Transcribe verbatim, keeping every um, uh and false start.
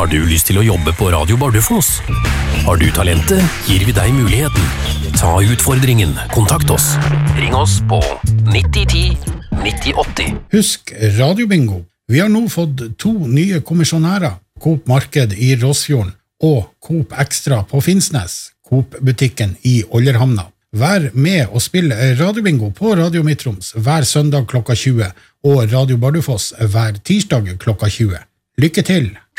Har du lyst til å jobbe på Radio Bardufoss? Har du talentet, gir vi deg muligheten. Ta utfordringen, kontakt oss. Ring oss på nitti ti nitti åtti. Husk Radiobingo. Vi har nå fått to nye kommisjonærer. Coop Marked i Rossfjorden og Coop Extra på Finnsnes, Coop-butikken i Ollerhamna. Vær med og spill Radiobingo på Radio Midtroms hver søndag klokka tjue og Radio Bardufoss hver tirsdag klokka tjue. Lykke til!